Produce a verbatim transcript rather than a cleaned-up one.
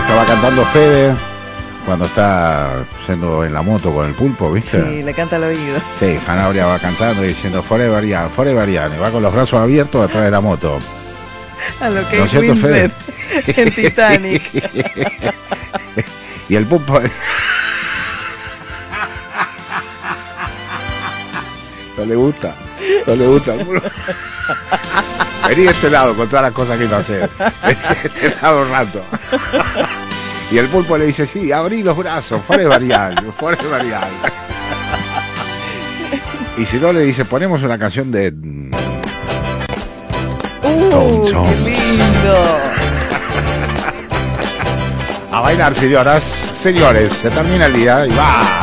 estaba cantando Fede cuando está yendo en la moto con el pulpo, ¿viste? Sí, le canta al oído. Sí, Zanabria va cantando y diciendo Forever Young, Forever Young, y va con los brazos abiertos detrás de la moto. A lo que ¿No es cierto, Winslet Fede? en Titanic. Sí. Y el pulpo... No le gusta, no le gusta. Vení de este lado con todas las cosas que iba a hacer. Vení de este lado un rato. Y el pulpo le dice, sí, abrí los brazos, Forever Young, Forever Young. Y si no, le dice, ponemos una canción de... ¡Uh, Tom qué Jones. lindo! A bailar, señoras, señores, se termina el día y va.